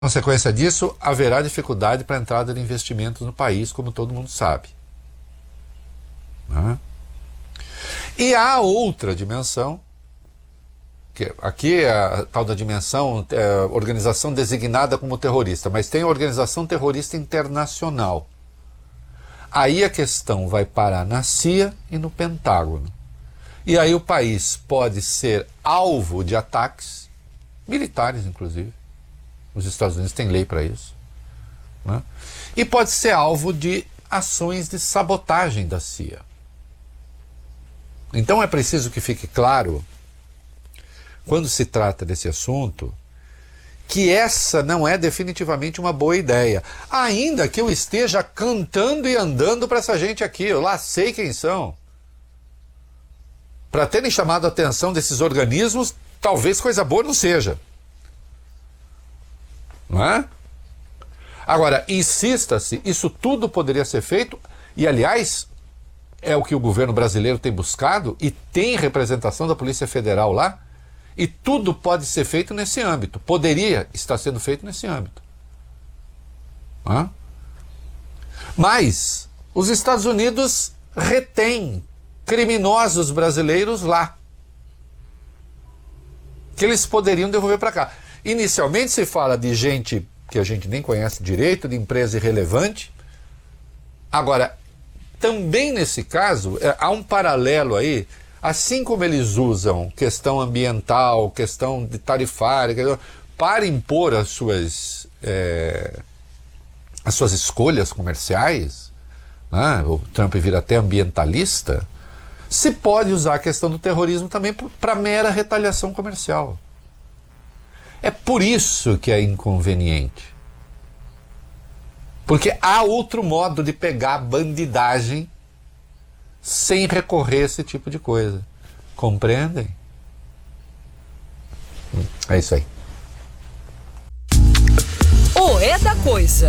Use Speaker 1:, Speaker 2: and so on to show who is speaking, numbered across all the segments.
Speaker 1: consequência disso, haverá dificuldade para a entrada de investimentos no país, como todo mundo sabe. Né? E há outra dimensão, que aqui é a tal da dimensão organização designada como terrorista, mas tem a organização terrorista internacional. Aí a questão vai parar na CIA e no Pentágono. E aí o país pode ser alvo de ataques militares, inclusive. Os Estados Unidos têm lei para isso. Né? E pode ser alvo de ações de sabotagem da CIA. Então é preciso que fique claro, quando se trata desse assunto, que essa não é definitivamente uma boa ideia. Ainda que eu esteja cantando e andando para essa gente aqui, eu lá sei quem são. Para terem chamado a atenção desses organismos, talvez coisa boa não seja. Não é? Agora, insista-se, isso tudo poderia ser feito, e aliás, é o que o governo brasileiro tem buscado, e tem representação da Polícia Federal lá, e tudo pode ser feito nesse âmbito. Poderia estar sendo feito nesse âmbito. Não é? Mas os Estados Unidos retêm criminosos brasileiros lá, que eles poderiam devolver para cá. Inicialmente se fala de gente que a gente nem conhece direito, de empresa irrelevante. Agora, também nesse caso, há um paralelo aí, assim como eles usam questão ambiental, questão de tarifária, para impor as suas escolhas comerciais, né? O Trump vira até ambientalista, se pode usar a questão do terrorismo também para mera retaliação comercial. É por isso que é inconveniente. Porque há outro modo de pegar a bandidagem sem recorrer a esse tipo de coisa. Compreendem? É isso aí.
Speaker 2: O É da Coisa.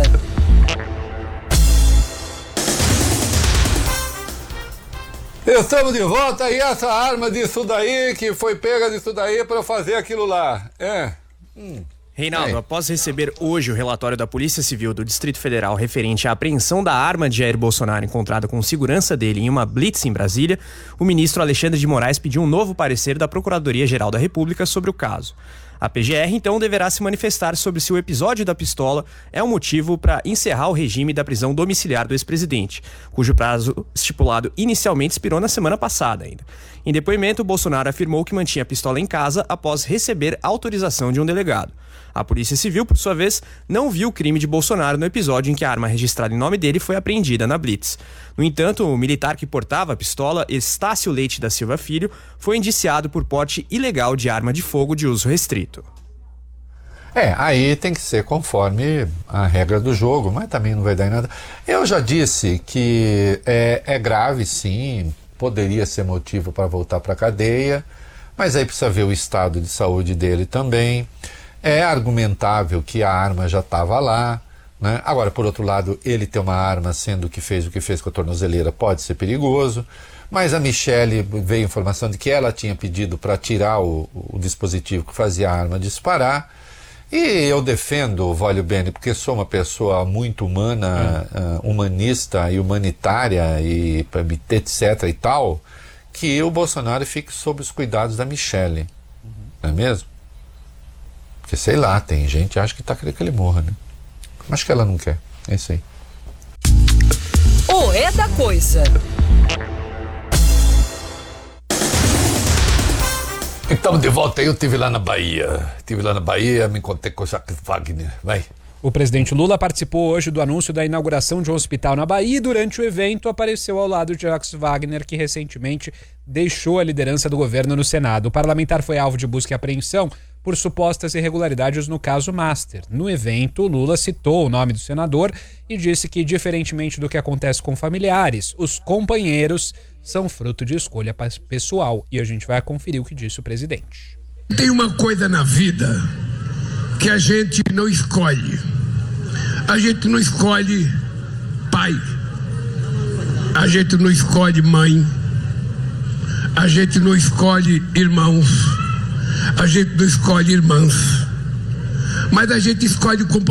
Speaker 1: Estamos de volta e essa arma disso daí, que foi pega disso daí para fazer aquilo lá.
Speaker 3: Reinaldo, após receber hoje o relatório da Polícia Civil do Distrito Federal referente à apreensão da arma de Jair Bolsonaro encontrada com segurança dele em uma blitz em Brasília, o ministro Alexandre de Moraes pediu um novo parecer da Procuradoria-Geral da República sobre o caso. A PGR, então, deverá se manifestar sobre se o episódio da pistola é um motivo para encerrar o regime da prisão domiciliar do ex-presidente, cujo prazo estipulado inicialmente expirou na semana passada ainda. Em depoimento, o Bolsonaro afirmou que mantinha a pistola em casa após receber autorização de um delegado. A Polícia Civil, por sua vez, não viu o crime de Bolsonaro no episódio em que a arma registrada em nome dele foi apreendida na blitz. No entanto, o militar que portava a pistola, Estácio Leite da Silva Filho, foi indiciado por porte ilegal de arma de fogo de uso restrito.
Speaker 1: Aí tem que ser conforme a regra do jogo, mas também não vai dar em nada. Eu já disse que é grave, sim, poderia ser motivo para voltar para a cadeia, mas aí precisa ver o estado de saúde dele também. É argumentável que a arma já estava lá, né? Agora, por outro lado, ele ter uma arma sendo que fez o que fez com a tornozeleira pode ser perigoso, mas a Michelle veio informação de que ela tinha pedido para tirar o dispositivo que fazia a arma disparar, e eu defendo o Vólio Bene porque sou uma pessoa muito humana, humanista e humanitária e etc e tal, que o Bolsonaro fique sob os cuidados da Michelle, não é mesmo? Porque, sei lá, tem gente que acha que tá querendo que ele morra, né? Acho que ela não quer. É isso aí.
Speaker 2: O É da Coisa.
Speaker 1: Estamos de volta aí, eu estive lá na Bahia. Me encontrei com o Jacques Wagner. Vai.
Speaker 4: O presidente Lula participou hoje do anúncio da inauguração de um hospital na Bahia e durante o evento apareceu ao lado de Jacques Wagner, que recentemente deixou a liderança do governo no Senado. O parlamentar foi alvo de busca e apreensão por supostas irregularidades no caso Master. No evento, Lula citou o nome do senador e disse que, diferentemente do que acontece com familiares, os companheiros são fruto de escolha pessoal. E a gente vai conferir o que disse o presidente.
Speaker 5: Tem uma coisa na vida que a gente não escolhe. A gente não escolhe pai. A gente não escolhe mãe. A gente não escolhe irmãos. A gente não escolhe irmãs. mas a gente escolhe o companheiro.